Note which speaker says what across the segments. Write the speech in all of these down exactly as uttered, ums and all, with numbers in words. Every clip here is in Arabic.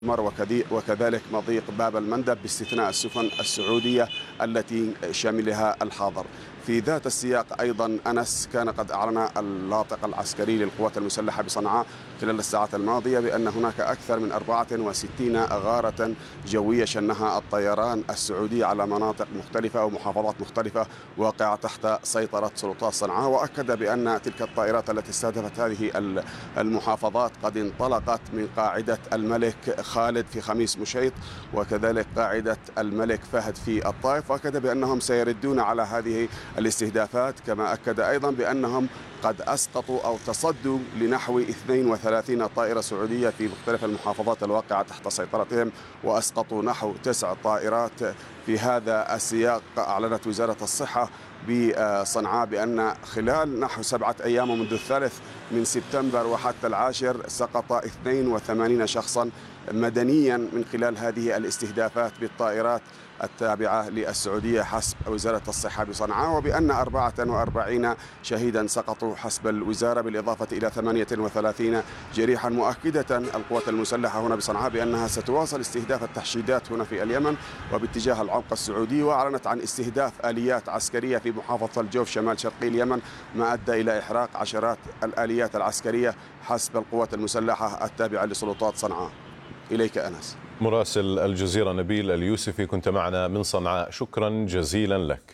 Speaker 1: وكذلك مضيق باب المندب باستثناء السفن السعودية التي شملها الحاضر. في ذات السياق أيضا أنس كان قد أعلن اللاطق العسكري للقوات المسلحة بصنعاء خلال الساعات الماضية بأن هناك أكثر من أربعة وستين غارة جوية شنها الطيران السعودي على مناطق مختلفة ومحافظات مختلفة واقعة تحت سيطرة سلطات صنعاء، وأكد بأن تلك الطائرات التي استهدفت هذه المحافظات قد انطلقت من قاعدة الملك خالد في خميس مشيط وكذلك قاعدة الملك فهد في الطائف، وأكد بأنهم سيردون على هذه الاستهدافات. كما أكد أيضا بأنهم قد أسقطوا أو تصدوا لنحو اثنين وثلاثين طائرة سعودية في مختلف المحافظات الواقعة تحت سيطرتهم، وأسقطوا نحو تسع طائرات. في هذا السياق أعلنت وزارة الصحة بصنعاء بأن خلال نحو سبعة أيام ومنذ الثالث من سبتمبر وحتى العاشر سقط اثنين وثمانين شخصا مدنيا من خلال هذه الاستهدافات بالطائرات التابعة للسعودية حسب وزارة الصحة بصنعاء، وبأن أربعة وأربعين شهيدا سقطوا حسب الوزارة بالإضافة إلى ثمانية وثلاثين جريحا، مؤكدة القوات المسلحة هنا بصنعاء بأنها ستواصل استهداف التحشيدات هنا في اليمن وباتجاه العمق السعودي، وأعلنت عن استهداف آليات عسكرية في محافظة الجوف شمال شرقي اليمن ما أدى إلى إحراق عشرات الآليات العسكرية حسب القوات المسلحة التابعة لسلطات صنعاء. إليك أنس.
Speaker 2: مراسل الجزيرة نبيل اليوسفي كنت معنا من صنعاء، شكرا جزيلا لك.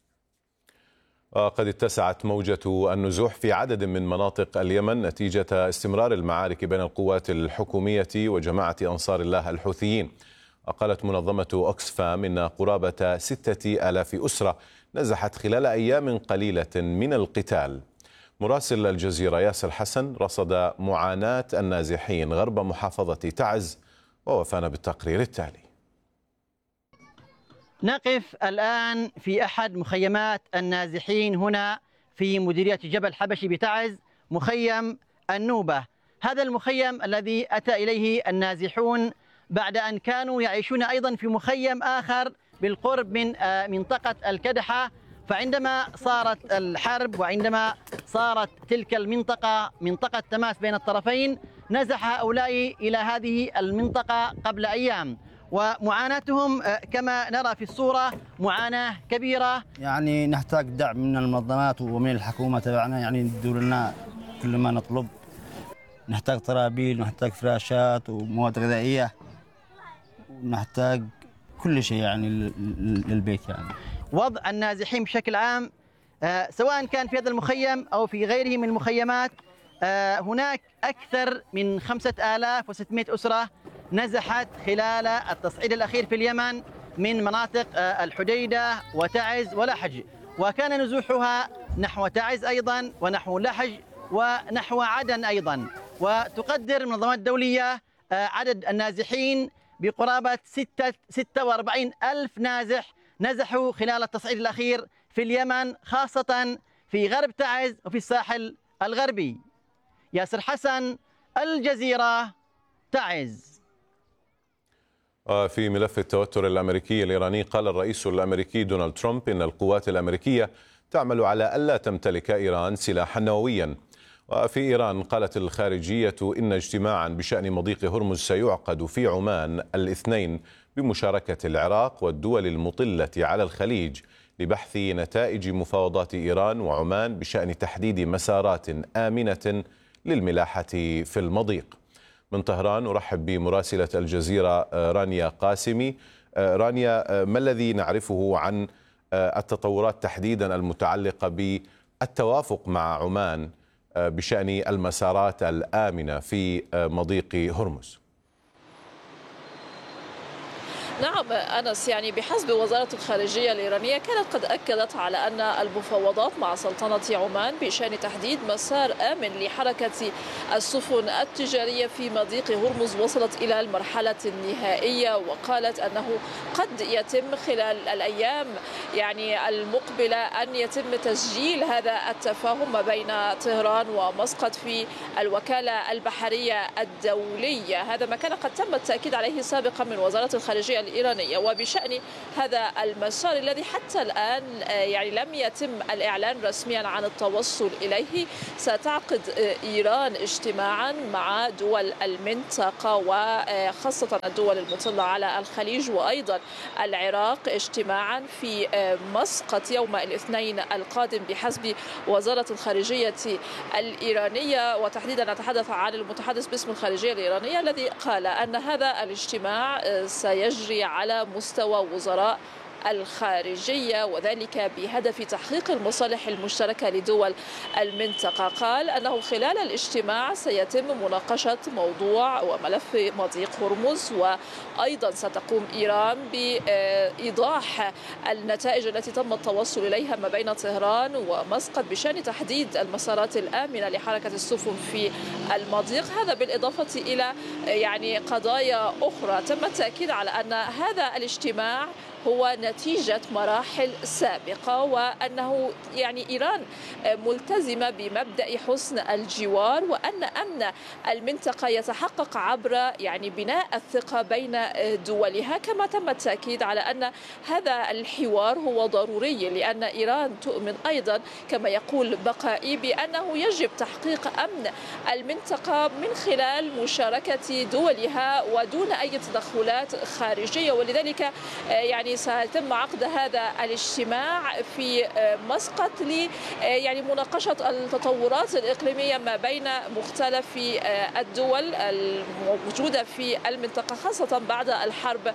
Speaker 2: قد اتسعت موجة النزوح في عدد من مناطق اليمن نتيجة استمرار المعارك بين القوات الحكومية وجماعة أنصار الله الحوثيين. قالت منظمة أوكسفام إن قرابة ستة آلاف أسرة نزحت خلال أيام قليلة من القتال. مراسل الجزيرة ياسر حسن رصد معاناة النازحين غرب محافظة تعز ووفانا بالتقرير التالي.
Speaker 3: نقف الآن في أحد مخيمات النازحين هنا في مديرية جبل حبشي بتعز، مخيم النوبة. هذا المخيم الذي أتى إليه النازحون بعد أن كانوا يعيشون أيضا في مخيم آخر بالقرب من منطقة الكدحة، فعندما صارت الحرب وعندما صارت تلك المنطقة منطقة تماس بين الطرفين نزح هؤلاء إلى هذه المنطقة قبل أيام، ومعاناتهم كما نرى في الصورة معاناة كبيرة.
Speaker 4: يعني نحتاج دعم من المنظمات ومن الحكومة تبعنا، يعني يدور لنا كل ما نطلب. نحتاج طرابيل ونحتاج فراشات ومواد غذائية ونحتاج كل شيء يعني للبيت. يعني
Speaker 3: وضع النازحين بشكل عام سواء كان في هذا المخيم أو في غيره من المخيمات، هناك أكثر من خمسة آلاف وستمائة أسرة نزحت خلال التصعيد الأخير في اليمن من مناطق الحديدة وتعز ولحج، وكان نزوحها نحو تعز أيضا ونحو لحج ونحو عدن أيضا. وتقدر المنظمات الدولية عدد النازحين بقرابة ستة وأربعين ألف نازح نزحوا خلال التصعيد الأخير في اليمن، خاصة في غرب تعز وفي الساحل الغربي. ياسر حسن، الجزيرة، تعز.
Speaker 2: في ملف التوتر الأمريكي الإيراني، قال الرئيس الأمريكي دونالد ترامب إن القوات الأمريكية تعمل على ألا تمتلك إيران سلاحا نوويا. وفي إيران قالت الخارجية إن اجتماعا بشأن مضيق هرمز سيعقد في عمان الاثنين بمشاركة العراق والدول المطلة على الخليج لبحث نتائج مفاوضات إيران وعمان بشأن تحديد مسارات آمنة للملاحة في المضيق. من طهران أرحب بمراسلة الجزيرة رانيا قاسمي. رانيا، ما الذي نعرفه عن التطورات تحديدا المتعلقة بالتوافق مع عمان بشأن المسارات الآمنة في مضيق هرمز؟
Speaker 5: نعم أنس، يعني بحسب وزارة الخارجية الإيرانية كانت قد أكدت على أن المفاوضات مع سلطنة عمان بشأن تحديد مسار آمن لحركة السفن التجارية في مضيق هرمز وصلت إلى المرحلة النهائية، وقالت أنه قد يتم خلال الأيام يعني المقبلة أن يتم تسجيل هذا التفاهم ما بين طهران ومسقط في الوكالة البحرية الدولية. هذا ما كان قد تم التأكيد عليه سابقا من وزارة الخارجية الإيرانية. وبشأن هذا المسار الذي حتى الآن يعني لم يتم الإعلان رسميا عن التوصل إليه، ستعقد إيران اجتماعا مع دول المنطقة وخاصة الدول المطلة على الخليج وأيضا العراق اجتماعا في مسقط يوم الاثنين القادم بحسب وزارة الخارجية الإيرانية. وتحديدا نتحدث عن المتحدث باسم الخارجية الإيرانية الذي قال أن هذا الاجتماع سيجري على مستوى وزراء الخارجية وذلك بهدف تحقيق المصالح المشتركة لدول المنطقة. قال أنه خلال الاجتماع سيتم مناقشة موضوع وملف مضيق هرمز، وأيضا ستقوم إيران بإيضاح النتائج التي تم التوصل إليها ما بين طهران ومسقط بشأن تحديد المسارات الآمنة لحركة السفن في المضيق. هذا بالإضافة إلى يعني قضايا أخرى. تم التأكيد على أن هذا الاجتماع هو نتيجة مراحل سابقة، وأنه يعني إيران ملتزمة بمبدأ حسن الجوار، وأن أمن المنطقة يتحقق عبر يعني بناء الثقة بين دولها. كما تم التأكيد على أن هذا الحوار هو ضروري لأن إيران تؤمن أيضا كما يقول بقائي بأنه يجب تحقيق أمن المنطقة من خلال مشاركة دولها ودون أي تدخلات خارجية. ولذلك يعني سيتم عقد هذا الاجتماع في مسقط ل يعني مناقشة التطورات الإقليمية ما بين مختلف الدول الموجودة في المنطقة، خاصة بعد الحرب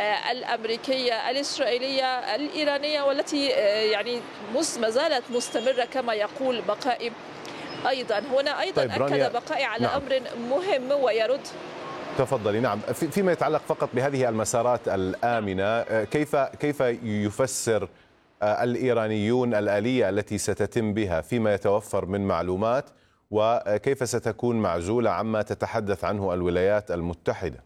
Speaker 5: الأمريكية الإسرائيلية الإيرانية والتي يعني ما زالت مستمرة كما يقول بقائي. أيضا هنا أيضا طيب أكد بقائي على نعم. أمر مهم ويرد.
Speaker 2: تفضلي. نعم، فيما يتعلق فقط بهذه المسارات الآمنة، كيف كيف يفسر الإيرانيون الآلية التي ستتم بها فيما يتوفر من معلومات، وكيف ستكون معزولة عما تتحدث عنه الولايات المتحدة؟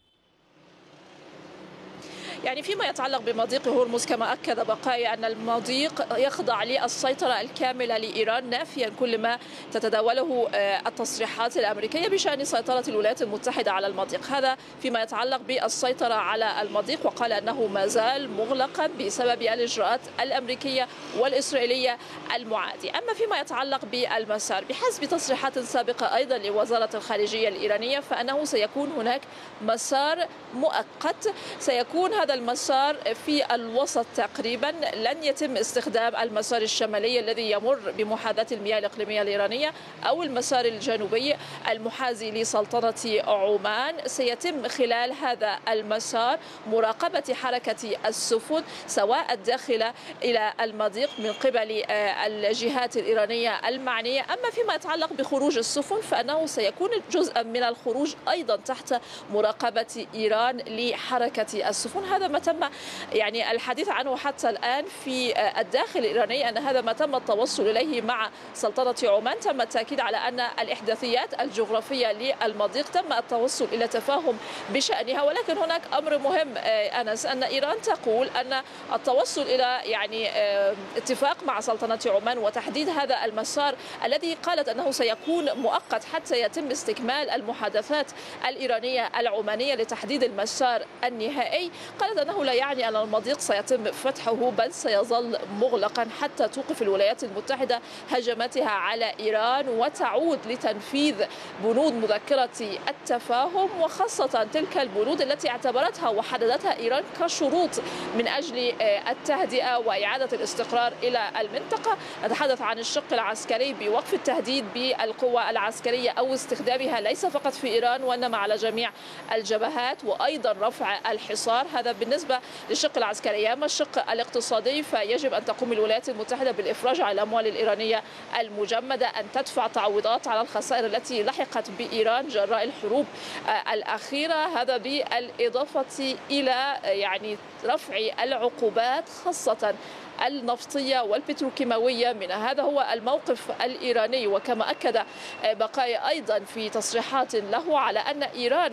Speaker 5: يعني فيما يتعلق بمضيق هرمز كما أكد بقائي أن المضيق يخضع للسيطرة الكاملة لإيران، نافيا كل ما تتداوله التصريحات الأمريكية بشأن سيطرة الولايات المتحدة على المضيق. هذا فيما يتعلق بالسيطرة على المضيق، وقال أنه ما زال مغلقا بسبب الإجراءات الأمريكية والإسرائيلية المعادية. أما فيما يتعلق بالمسار بحسب تصريحات سابقة أيضا لوزارة الخارجية الإيرانية فإنه سيكون هناك مسار مؤقت، سيكون هذا المسار في الوسط تقريبا، لن يتم استخدام المسار الشمالي الذي يمر بمحاذاة المياه الإقليمية الإيرانية أو المسار الجنوبي المحاذي لسلطنة عمان. سيتم خلال هذا المسار مراقبة حركة السفن سواء الداخلة إلى المضيق من قبل الجهات الإيرانية المعنية. أما فيما يتعلق بخروج السفن فإنه سيكون جزءا من الخروج أيضا تحت مراقبة إيران لحركة السفن. هذا ما تم يعني الحديث عنه حتى الآن في الداخل الإيراني، أن هذا ما تم التوصل إليه مع سلطنة عمان. تم التأكيد على أن الإحداثيات الجغرافية للمضيق تم التوصل إلى تفاهم بشأنها، ولكن هناك أمر مهم أنس، أن إيران تقول أن التوصل إلى يعني اتفاق مع سلطنة عمان وتحديد هذا المسار الذي قالت أنه سيكون مؤقت حتى يتم استكمال المحادثات الإيرانية العمانية لتحديد المسار النهائي، قالت أنه لا يعني أن المضيق سيتم فتحه بل سيظل مغلقا حتى توقف الولايات المتحدة هجماتها على إيران وتعود لتنفيذ بنود مذكرة التفاهم، وخاصة تلك البنود التي اعتبرتها وحددتها إيران كشروط من أجل التهدئة وإعادة الاستقرار إلى المنطقة. نتحدث عن الشق العسكري بوقف التهديد بالقوى العسكرية أو استخدامها ليس فقط في إيران وإنما على جميع الجبهات، وأيضا رفع الحصار. هذا بالنسبة للشق العسكري. أما الشق الاقتصادي فيجب أن تقوم الولايات المتحدة بالإفراج على الأموال الإيرانية المجمدة، أن تدفع تعويضات على الخسائر التي لحقت بإيران جراء الحروب الأخيرة. هذا بالإضافة إلى يعني رفع العقوبات خاصة النفطية والبتروكيماوية منها. هذا هو الموقف الإيراني. وكما أكد بقائي أيضا في تصريحات له على أن إيران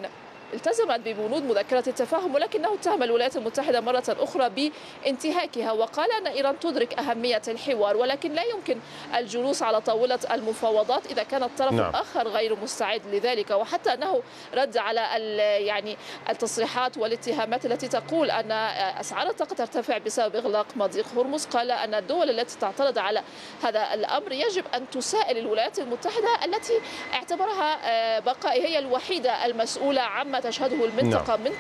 Speaker 5: التزمت ببنود مذكرة التفاهم، ولكنه اتهم الولايات المتحدة مرة أخرى بانتهاكها، وقال أن إيران تدرك أهمية الحوار، ولكن لا يمكن الجلوس على طاولة المفاوضات إذا كان الطرف
Speaker 2: نعم.
Speaker 5: الآخر غير مستعد لذلك. وحتى أنه رد على يعني التصريحات والاتهامات التي تقول أن أسعار الطاقة ترتفع بسبب إغلاق مضيق هرمز. قال أن الدول التي تعترض على هذا الأمر يجب أن تسائل الولايات المتحدة التي اعتبرها بقاء هي الوحيدة المسؤولة عما تشهده المنطقة من